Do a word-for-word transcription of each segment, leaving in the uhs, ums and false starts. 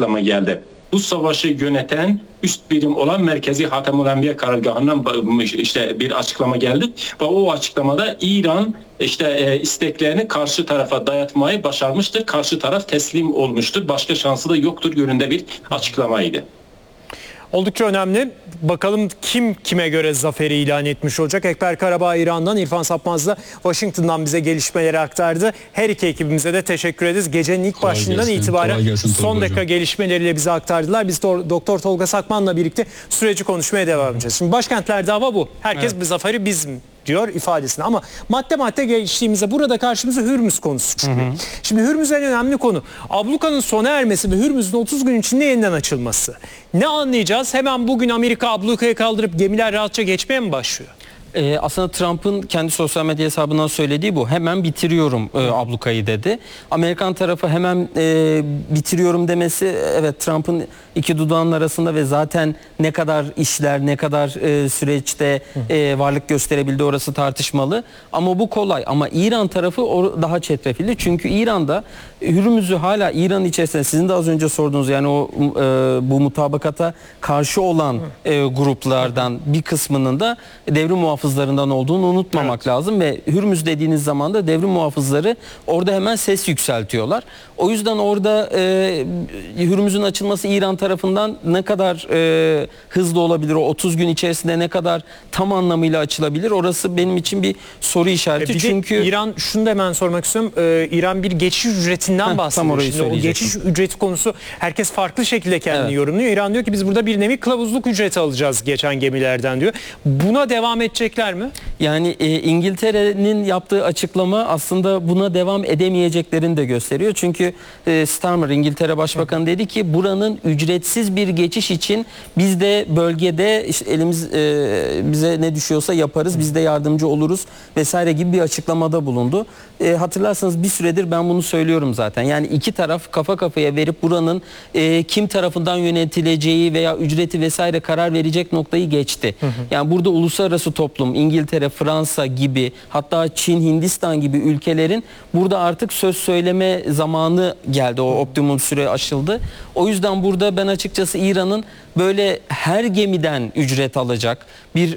açıklama geldi. Bu savaşı yöneten üst birim olan Merkezi Hatemül Enbiya Karargahı'ndan işte bir açıklama geldi ve o açıklamada İran işte e, isteklerini karşı tarafa dayatmayı başarmıştır. Karşı taraf teslim olmuştur. Başka şansı da yoktur yönünde bir açıklamaydı. Oldukça önemli. Bakalım kim kime göre zaferi ilan etmiş olacak. Ekber Karabağ İran'dan, İrfan Sapmaz da Washington'dan bize gelişmeleri aktardı. Her iki ekibimize de teşekkür ederiz. Gecenin ilk Kolay başından gelsin, itibaren gelsin, son dakika gelişmeleriyle bize aktardılar. Biz Doktor Tolga Sakman'la birlikte süreci konuşmaya devam edeceğiz. Şimdi başkentlerde hava bu. Herkes evet. Bir zaferi biz mi diyor ifadesini. Ama madde madde geçtiğimizde burada karşımıza Hürmüz konusu çıkıyor. Hı hı. Şimdi Hürmüz en önemli konu. Ablukanın sona ermesi ve Hürmüz'ün otuz gün içinde yeniden açılması. Ne anlayacağız? Hemen bugün Amerika ablukayı kaldırıp gemiler rahatça geçmeye mi başlıyor? Ee, aslında Trump'ın kendi sosyal medya hesabından söylediği bu. Hemen bitiriyorum e, ablukayı dedi. Amerikan tarafı hemen e, bitiriyorum demesi, evet, Trump'ın iki dudağının arasında ve zaten ne kadar işler, ne kadar e, süreçte e, varlık gösterebildi orası tartışmalı. Ama bu kolay. Ama İran tarafı o daha çetrefilli. Çünkü İran'da Hürmüz'ü hala İran içerisinde, sizin de az önce sorduğunuz, yani o e, bu mutabakata karşı olan e, gruplardan bir kısmının da devrim muhafızlarından olduğunu unutmamak evet. lazım ve Hürmüz dediğiniz zaman da devrim muhafızları orada hemen ses yükseltiyorlar. O yüzden orada e, Hürmüz'ün açılması İran tarafından ne kadar e, hızlı olabilir, o otuz gün içerisinde ne kadar tam anlamıyla açılabilir, orası benim için bir soru işareti. E Çünkü İran, şunu da hemen sormak istiyorum. Ee, İran bir geçiş ücretinden bahsediyor. Şimdi o geçiş ücreti konusu herkes farklı şekilde kendini evet. yorumluyor. İran diyor ki biz burada bir nevi kılavuzluk ücreti alacağız geçen gemilerden diyor. Buna devam edecekler mi? Yani e, İngiltere'nin yaptığı açıklama aslında buna devam edemeyeceklerini de gösteriyor. Çünkü e, Starmer, İngiltere Başbakanı, dedi ki buranın ücretsiz bir geçiş için biz de bölgede işte elimiz e, bize ne düşüyorsa yaparız, biz de yardımcı oluruz vesaire gibi bir açıklamada bulundu. E, hatırlarsanız bir süredir ben bunu söylüyorum zaten. Yani iki taraf kafa kafaya verip buranın e, kim tarafından yönetileceği veya ücreti vesaire karar verecek noktayı geçti. Hı hı. Yani burada uluslararası toplum, İngiltere, Fransa gibi, hatta Çin, Hindistan gibi ülkelerin burada artık söz söyleme zamanı geldi. O optimum süre aşıldı. O yüzden burada ben açıkçası İran'ın böyle her gemiden ücret alacak bir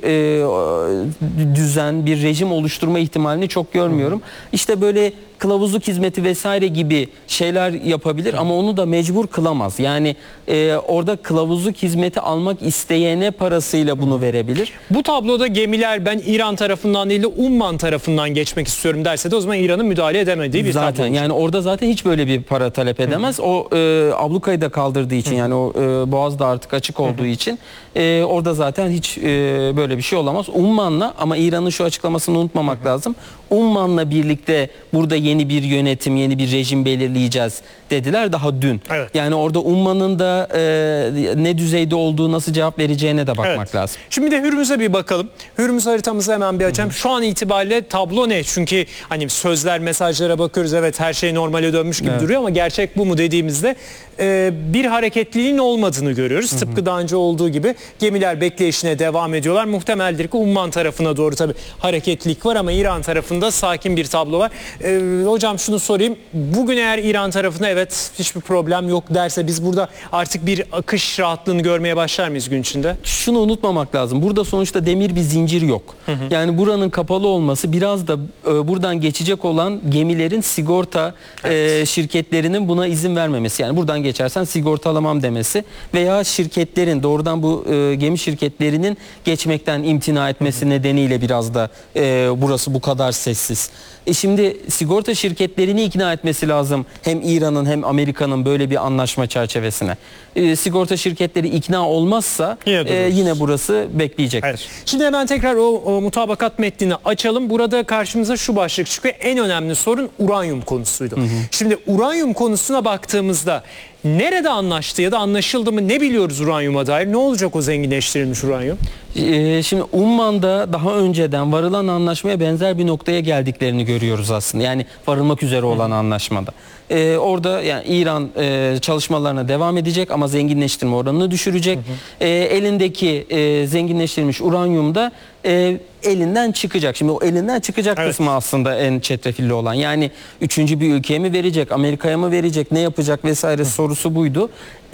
e, düzen, bir rejim oluşturma ihtimalini çok görmüyorum. İşte böyle kılavuzluk hizmeti vesaire gibi şeyler yapabilir ama onu da mecbur kılamaz. Yani e, orada kılavuzluk hizmeti almak isteyene parasıyla bunu verebilir. Bu tabloda gemiler ben İran tarafından değil de Umman tarafından geçmek istiyorum derse de o zaman İran'ın müdahale edemediği bir zaten tablo. Yani orada zaten hiç böyle bir para talep edemez. Hı. O e, ablukayı da kaldırdığı için, Hı. yani o e, boğaz da artık açık olduğu Hı. için e, orada zaten hiç e, böyle bir şey olamaz. Umman'la, ama İran'ın şu açıklamasını unutmamak Hı. lazım. Umman'la birlikte burada yeni bir yönetim, yeni bir rejim belirleyeceğiz dediler daha dün. Evet. Yani orada Umman'ın da e, ne düzeyde olduğu, nasıl cevap vereceğine de bakmak evet. lazım. Şimdi de Hürmüz'e bir bakalım. Hürmüz haritamızı hemen bir açalım. Hı hı. Şu an itibariyle tablo ne? Çünkü hani sözler, mesajlara bakıyoruz. Evet, her şey normale dönmüş gibi evet. duruyor ama gerçek bu mu dediğimizde e, bir hareketliliğin olmadığını görüyoruz. Hı hı. Tıpkı daha önce olduğu gibi gemiler bekleyişine devam ediyorlar. Muhtemeldir ki Umman tarafına doğru tabii hareketlilik var ama İran tarafında sakin bir tablo var. E, hocam şunu sorayım. Bugün eğer İran tarafına evet hiçbir problem yok derse biz burada artık bir akış rahatlığını görmeye başlar mıyız gün içinde? Şunu unutmamak lazım. Burada sonuçta demir bir zincir yok. Hı hı. Yani buranın kapalı olması biraz da e, buradan geçecek olan gemilerin sigorta evet. e, şirketlerinin buna izin vermemesi. Yani buradan geçersen sigortalamam demesi veya şirketlerin doğrudan bu e, gemi şirketlerinin geçmekten imtina etmesi hı hı. nedeniyle biraz da e, burası bu kadar sessiz. E şimdi sigorta şirketlerini ikna etmesi lazım hem İran'ın hem Amerika'nın böyle bir anlaşma çerçevesine. E, sigorta şirketleri ikna olmazsa yine, e, yine burası bekleyecektir. Evet. Şimdi hemen tekrar o, o mutabakat metnini açalım. Burada karşımıza şu başlık çıkıyor. En önemli sorun uranyum konusuydu. Hı hı. Şimdi uranyum konusuna baktığımızda nerede anlaştı ya da anlaşıldı mı, ne biliyoruz uranyuma dair? Ne olacak o zenginleştirilmiş uranyum? Ee, şimdi Umman'da daha önceden varılan anlaşmaya benzer bir noktaya geldiklerini görüyoruz aslında. Yani varılmak üzere olan Hı. anlaşmada. Ee, orada yani İran e, çalışmalarına devam edecek ama zenginleştirme oranını düşürecek. Hı hı. Ee, elindeki e, zenginleştirilmiş uranyum da e, elinden çıkacak. Şimdi o elinden çıkacak evet. kısmı aslında en çetrefilli olan. Yani üçüncü bir ülkeye mi verecek, Amerika'ya mı verecek, ne yapacak vesaire Hı. sorusu buydu.